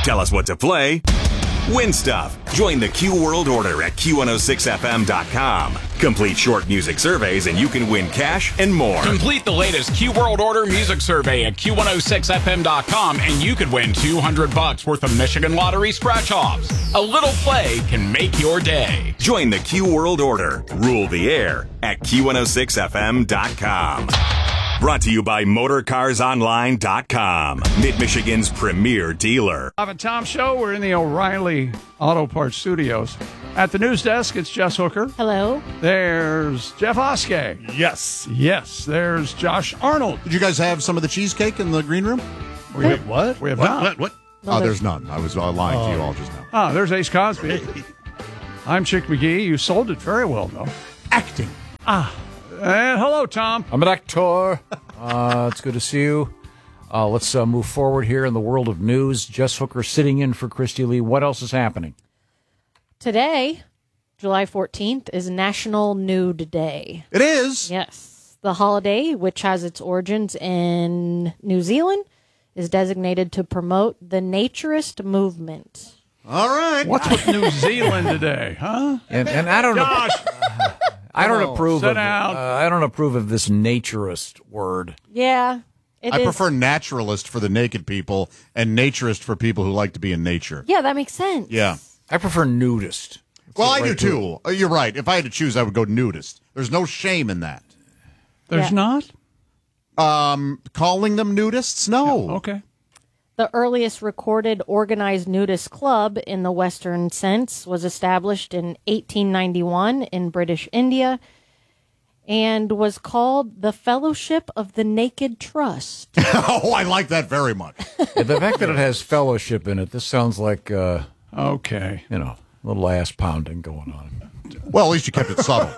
Tell us what to play. Win stuff. Join the Q World Order at Q106FM.com. Complete short music surveys and you can win cash and more. Complete the latest Q World Order music survey at Q106FM.com and you could win $200 worth of Michigan Lottery scratch-offs. A little play can make your day. Join the Q World Order. Rule the air at Q106FM.com. Brought to you by MotorCarsOnline.com, Mid-Michigan's premier dealer. Live at Tom Show. We're in the O'Reilly Auto Parts Studios. At the news desk, it's Jess Hooker. Hello. There's Jeff Oskey. Yes. Yes. There's Josh Arnold. Did you guys have some of the cheesecake in the green room? Wait, what? We have not. What? Oh, there's none. I was lying to you all just now. Ah, there's Ace Cosby. I'm Chick McGee. You sold it very well, though. Acting. And hello, Tom. I'm an actor. It's good to see you. Let's move forward here in the world of news. Jess Hooker sitting in for Christy Lee. What else is happening? Today, July 14th, is National Nude Day. It is. Yes. The holiday, which has its origins in New Zealand, is designated to promote the naturist movement. All right. What's with New Zealand today, huh? And I don't know. Josh! I don't approve Sit of. down. I don't approve of this naturist word. Yeah. I prefer naturalist for the naked people and naturist for people who like to be in nature. Yeah, that makes sense. Yeah. I prefer nudist. Well, I do too. You're right. If I had to choose, I would go nudist. There's no shame in that. There's Yeah. not? Calling them nudists? No. Okay. The earliest recorded organized nudist club in the Western sense was established in 1891 in British India and was called the Fellowship of the Naked Trust. Oh, I like that very much. The fact that it has fellowship in it, this sounds like, Okay. a little ass pounding going on. Well, at least you kept it subtle.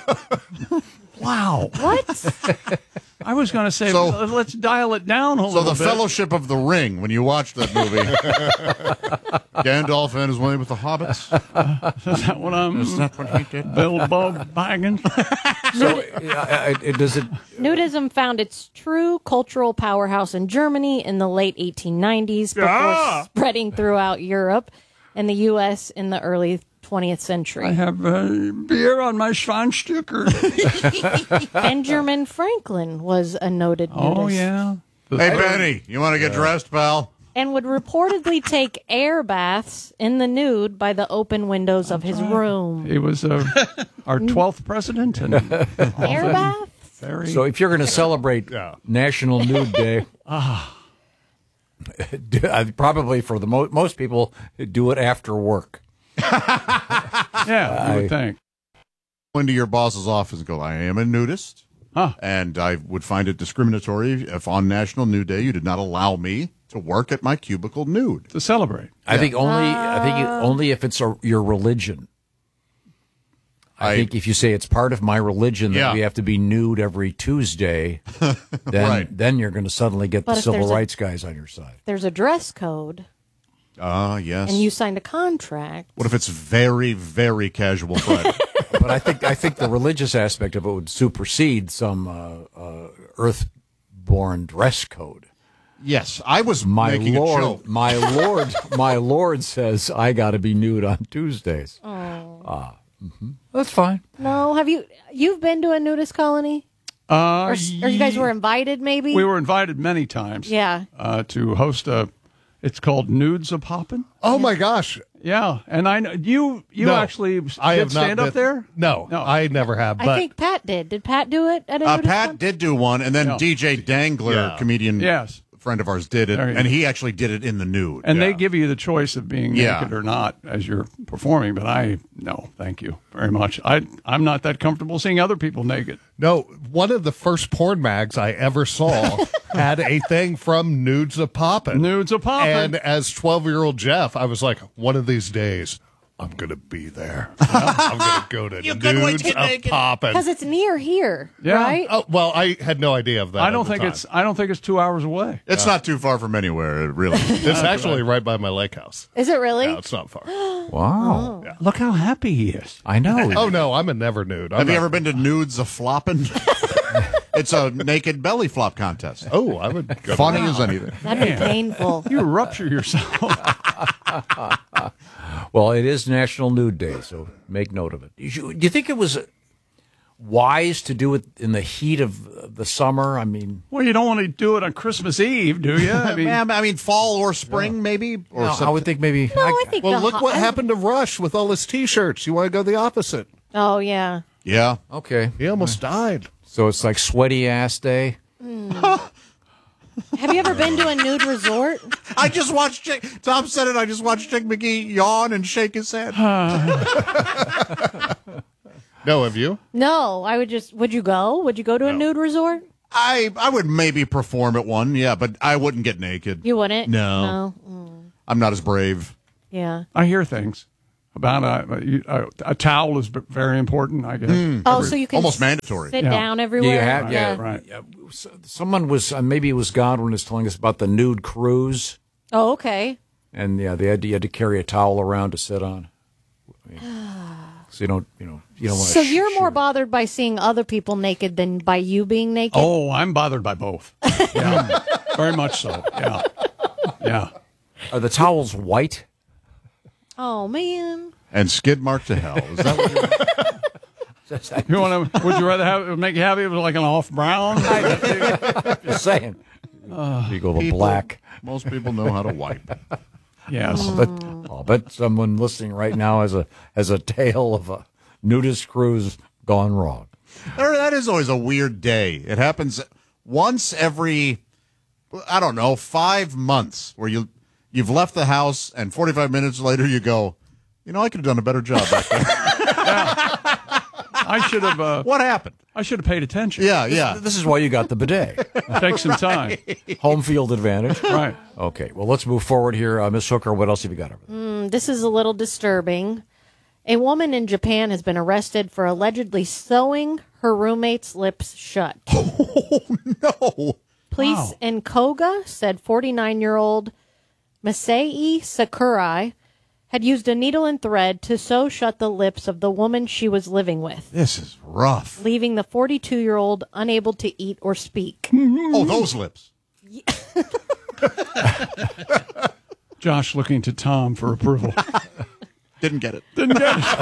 Wow. What? I was going to say, So- let's dial it down a So little the bit. Fellowship of the Ring, when you watch that movie, Gandalf and his way with the hobbits. Is that what I'm... Is that what he did? Bilbo Baggins? So, does it? Nudism found its true cultural powerhouse in Germany in the late 1890s before spreading throughout Europe and the U.S. in the early 20th century. I have beer on my Schweinstücker. Benjamin Franklin was a noted nudist. Oh, yeah. Hey, Benny, you want to get dressed, pal? And would reportedly take air baths in the nude by the open windows of his room. He was our 12th president. And Air baths? very... So if you're going to celebrate National Nude Day, probably for the most people, do it after work. yeah, you would think. Go into your boss's office and go, I am a nudist. Huh. And I would find it discriminatory if on National Nude Day you did not allow me to work at my cubicle nude. To celebrate. I think only if it's your religion. I think if you say it's part of my religion that we have to be nude every Tuesday, then you're going to suddenly get But the if civil there's a- rights guys on your side. There's a dress code, Yes. and you signed a contract. What if it's very, very casual Friday? But I think the religious aspect of it would supersede some earth-born dress code. Yes, I was My making a lord, joke. my lord says I got to be nude on Tuesdays. That's fine. No, you've been to a nudist colony? Or you guys were invited, maybe? We were invited many times. Yeah. To host it's called Nudes a Poppin'. Oh, my gosh. Yeah, and I know you No, actually I did have not stand up been- there? No, I never have. But I think Pat did. Did Pat do it at a nudist Pat colony? did do one, and then Yeah. DJ Dangler, Yeah. comedian, Yes. friend of ours, did it, There you and go. he actually did it in the nude. And they give you the choice of being Yeah. naked or not as you're performing, but no, thank you very much. I'm not that comfortable seeing other people naked. no, one of the first porn mags I ever saw had a thing from Nudes a Poppin'. Nudes a Poppin'. And as 12-year-old Jeff, I was like, one of these days, I'm going to be there. I'm going to go to Nudes a Poppin'. Because it's near here, Yeah. right? Oh, well, I had no idea of that. I at don't the think time. I don't think it's 2 hours away. It's not too far from anywhere, really. It's actually right by my lake house. Is it really? No, it's not far. Wow. Look how happy he is. I know. Oh, no, I'm a never nude. Have you ever been to Nudes a Floppin'? It's a naked belly flop contest. Oh, I would go. Funny as anything. That'd be painful. You rupture yourself. Well, it is National Nude Day, so make note of it. Do you think it was wise to do it in the heat of the summer? I mean, well, you don't want to do it on Christmas Eve, do you? I mean, fall or spring, maybe. Or I would think maybe. No, I think. Well, look what happened to Rush with all his T-shirts. You want to go the opposite? Oh yeah. Yeah. Okay. He almost died. So it's like sweaty ass day. Have you ever been to a nude resort? I just watched Tom said it. I just watched Chick McGee yawn and shake his head. No, have you? No, would you go? Would you go to a nude resort? I would maybe perform at one, yeah, but I wouldn't get naked. You wouldn't? No. I'm not as brave. Yeah. I hear things about a towel is very important, I guess. So you can Almost mandatory. sit down everywhere? You have, yeah, right. Someone was, maybe it was Godwin, was telling us about the nude cruise. Oh, okay. And yeah, you had to carry a towel around to sit on. So you don't want to. So you're more bothered by seeing other people naked than by you being naked? Oh, I'm bothered by both. Yeah, very much so. Yeah, yeah. Are the towels white? Oh man. And skid mark to hell. Is that what You want to? Would you rather have it make you happy with like an off brown? Just saying. You go to black. most people know how to wipe? Yes. I'll bet someone listening right now has a tale of a nudist cruise gone wrong. That is always a weird day. It happens once every, 5 months where you've left the house and 45 minutes later you go, I could have done a better job back there. I should have. What happened? I should have paid attention. Yeah. This is why you got the bidet. Take some time. Home field advantage. Right. Okay, well, let's move forward here. Ms. Hooker, what else have you got over there? This is a little disturbing. A woman in Japan has been arrested for allegedly sewing her roommate's lips shut. Oh, no. Police in Koga said 49-year-old Masai Sakurai had used a needle and thread to sew shut the lips of the woman she was living with, This is rough. leaving the 42-year-old unable to eat or speak. Oh, those lips. Josh looking to Tom for approval. Didn't get it. Didn't get it.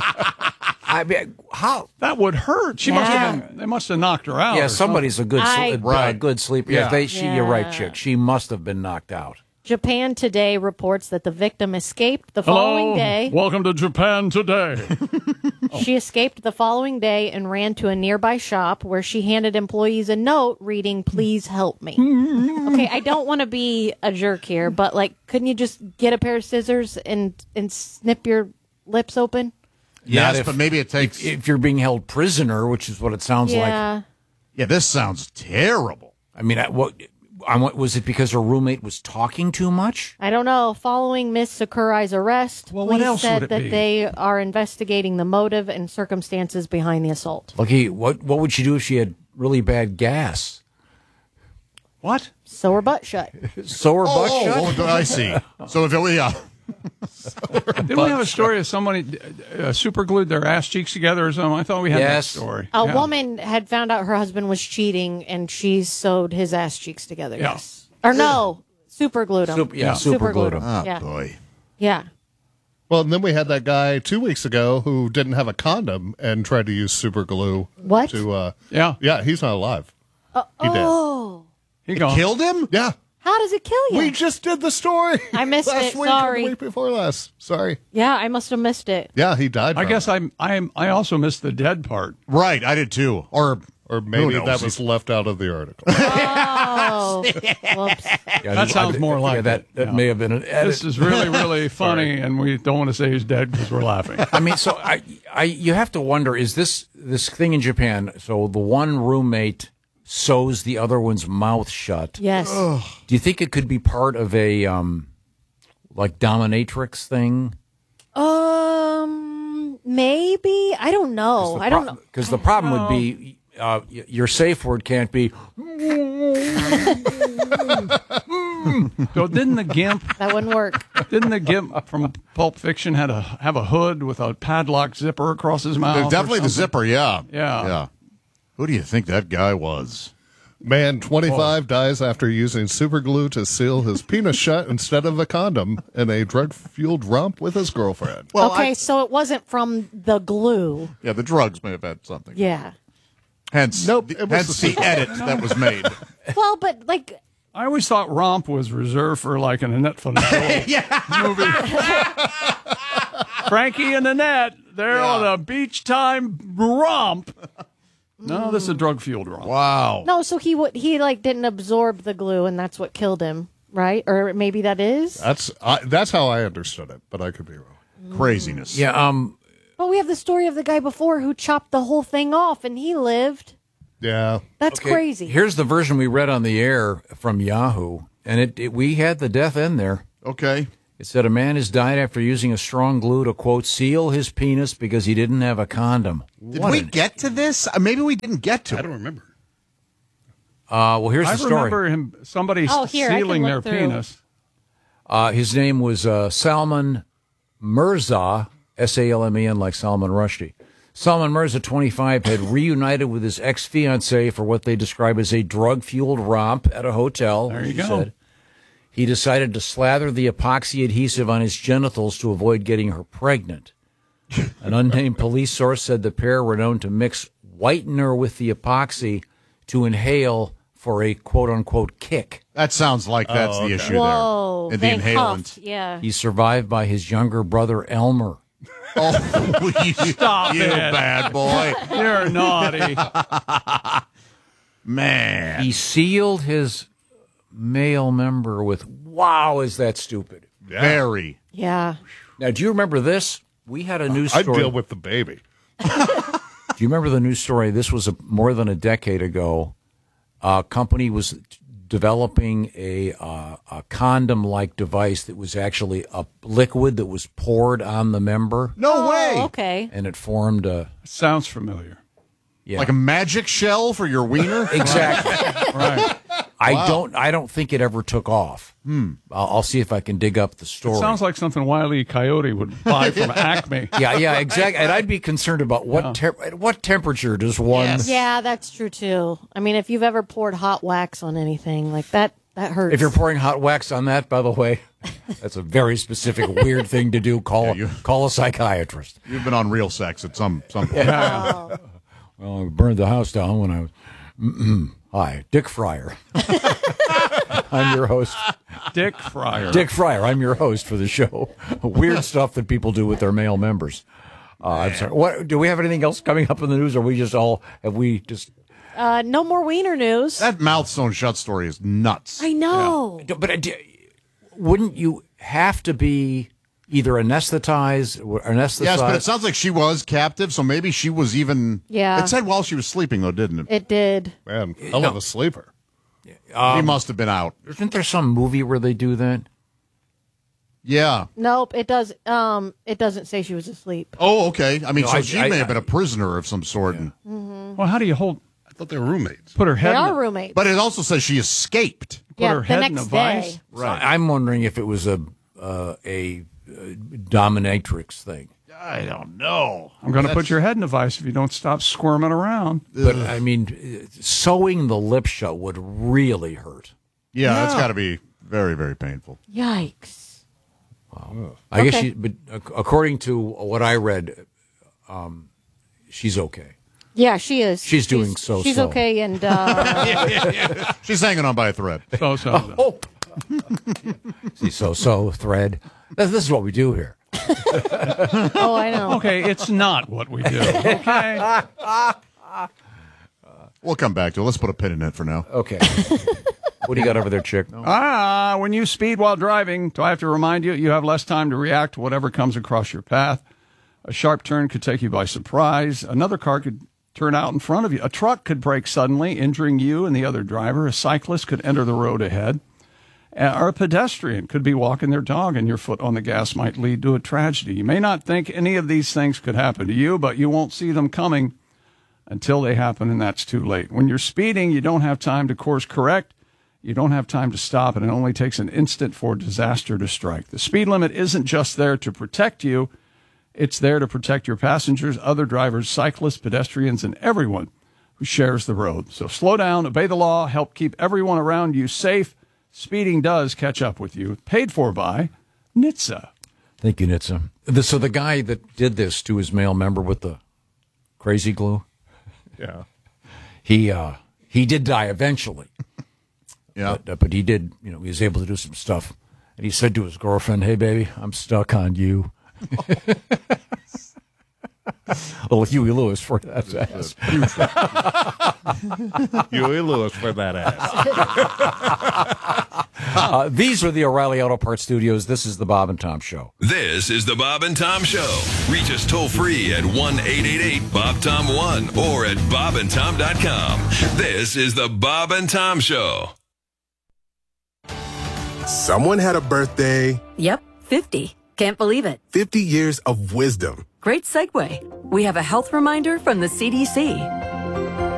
I mean, how? That would hurt. She must have been. They must have knocked her out. Yeah, or somebody's a good, Right. good sleeper. Yeah. You're right, chick. She must have been knocked out. Japan Today reports that the victim escaped the Hello. following day. Welcome to Japan Today. She escaped the following day and ran to a nearby shop where she handed employees a note reading, "Please help me." Okay, I don't want to be a jerk here, but couldn't you just get a pair of scissors and snip your lips open? Yes, but maybe it takes. If you're being held prisoner, which is what it sounds like. Yeah. Yeah, this sounds terrible. I mean, was it because her roommate was talking too much? I don't know. Following Miss Sakurai's arrest, Well, what police else said would it that be? they are investigating the motive and circumstances behind the assault. Lucky, what would she do if she had really bad gas? What? Sew her butt shut. Sew her butt shut? I see. So if it, Didn't we have a story of somebody super glued their ass cheeks together or something? I thought we had Yes. that story. A Yeah. woman had found out her husband was cheating, and she sewed his ass cheeks together. Yeah. Yes. Or no, super glued them. Super glued 'em. oh Yeah. boy. Yeah. Well, and then we had that guy 2 weeks ago who didn't have a condom and tried to use super glue. What? To, Yeah. yeah, he's not alive. He did. Oh. He gone. Killed him? Yeah. How does it kill you? We just did the story. I missed last it. week Sorry. or the week before last. Sorry. Yeah, I must have missed it. Yeah, he died. I from guess it. I also missed the dead part. Right, I did too. Or maybe who knows? that was left out of the article. Oh. Whoops. Yeah, That sounds more like that. it. That Yeah. may have been an edit. This is really, really funny, and we don't want to say he's dead because we're laughing. I mean, so you have to wonder: is this thing in Japan? So the one roommate sews the other one's mouth shut. Yes. Do you think it could be part of a like dominatrix thing? Maybe. I don't know. I don't know. Because the problem would be your safe word can't be. So didn't the gimp? That wouldn't work. Didn't the gimp from Pulp Fiction have a hood with a padlock zipper across his mouth? Definitely or the something? zipper, yeah. Yeah. Who do you think that guy was? Man, 25 dies after using super glue to seal his penis shut instead of a condom in a drug-fueled romp with his girlfriend. Well, so it wasn't from the glue. Yeah, the drugs may have had something. Yeah. Hence, Nope, hence the edit that was made. Well, but like, I always thought romp was reserved for like an Annette Funicello movie. Frankie and Annette, they're on a beach time romp. No, this is a drug-fueled romp. Wow. no, so he didn't absorb the glue, and that's what killed him, right? Or maybe that is. That's how I understood it, but I could be wrong. Craziness. Yeah, But we have the story of the guy before who chopped the whole thing off, and he lived. Yeah. That's crazy. Here's the version we read on the air from Yahoo, and we had the death end there. Okay. It said a man has died after using a strong glue to, quote, seal his penis because he didn't have a condom. Did we get to this? Maybe we didn't get to it. I don't remember. Well, here's the story. I remember somebody sealing their penis. His name was Salman Mirza, S-A-L-M-A-N, like Salman Rushdie. Salman Mirza, 25, had reunited with his ex-fiancée for what they describe as a drug-fueled romp at a hotel. There you go. Said. He decided to slather the epoxy adhesive on his genitals to avoid getting her pregnant. An unnamed police source said the pair were known to mix whitener with the epoxy to inhale for a quote-unquote kick. That sounds like that's the issue Whoa, there. And the they inhalant. huffed, yeah. He's survived by his younger brother, Elmer. Oh, Stop you it. bad boy. You're naughty. Man. He sealed his male member with, wow, is that stupid? Very. Yeah. Now, do you remember this? We had a news story. I'd deal with the baby. Do you remember the news story? This was more than a decade ago. A company was developing a condom-like device that was actually a liquid that was poured on the member. No way. Okay. And it formed a... Sounds familiar. Yeah. Like a magic shell for your wiener? Exactly. Right. I don't think it ever took off. I'll see if I can dig up the story. Sounds like something Wile E. Coyote would buy from Acme. Yeah, exactly. And I'd be concerned about what temperature does one... Yes. Yeah, that's true, too. I mean, if you've ever poured hot wax on anything, like that hurts. If you're pouring hot wax on that, by the way, that's a very specific, weird thing to do. Call a psychiatrist. You've been on real sex at some point. Yeah. Well, I burned the house down when I was... Hi, Dick Fryer. I'm your host. Dick Fryer. Dick Fryer, I'm your host for the show. Weird stuff that people do with their male members. I'm sorry. What, do we have anything else coming up in the news, or have we just... no more wiener news. That mouth sewn shut story is nuts. I know. Yeah. But wouldn't you have to be either anesthetized? Yes, but it sounds like she was captive, so maybe she was even... Yeah. It said while she was sleeping, though, didn't it? It did. Man, hell of a sleeper. He must have been out. Isn't there some movie where they do that? Yeah. Nope, it does. It doesn't say she was asleep. Oh, okay. I mean, No, so she may have been a prisoner of some sort. Yeah. Well, how do you hold... I thought they were roommates. Put her They head... are roommates. But it also says she escaped. Put her the head in next a vice? day. Right. I'm wondering if it was a dominatrix thing. I don't know. I'm going to put your head in a vice if you don't stop squirming around. But, I mean, sewing the lip shut would really hurt. Yeah, that's got to be very, very painful. Yikes. I guess Okay. but according to what I read, she's okay. Yeah, she is. She's doing She's so-so. okay, and She's hanging on by a thread. So. Oh. See, so thread. This is what we do here. oh, I know. Okay, it's not what we do. Okay. We'll come back to it. Let's put a pin in it for now. Okay. What do you got over there, chick? When you speed while driving, do I have to remind you, you have less time to react to whatever comes across your path. A sharp turn could take you by surprise. Another car could turn out in front of you. A truck could brake suddenly, injuring you and the other driver. A cyclist could enter the road ahead. Or a pedestrian could be walking their dog, and your foot on the gas might lead to a tragedy. You may not think any of these things could happen to you, but you won't see them coming until they happen, and that's too late. When you're speeding, you don't have time to course correct. You don't have time to stop, and it only takes an instant for disaster to strike. The speed limit isn't just there to protect you. It's there to protect your passengers, other drivers, cyclists, pedestrians, and everyone who shares the road. So slow down, obey the law, help keep everyone around you safe. Speeding does catch up with you. Paid for by NHTSA. Thank you, NHTSA. So the guy that did this to his male member with the crazy glue, he did die eventually. Yeah, but he did. You know, he was able to do some stuff, and he said to his girlfriend, "Hey, baby, I'm stuck on you." Little Huey Lewis for that ass. Huey Lewis for that ass. These are the O'Reilly Auto Parts Studios. This is the Bob and Tom Show. This is the Bob and Tom Show. Reach us toll free at 1-888-BOB-TOM-1 or at bobandtom.com. This is the Bob and Tom Show. Someone had a birthday. Yep, 50. Can't believe it. 50 years of wisdom. Great segue. We have a health reminder from the CDC.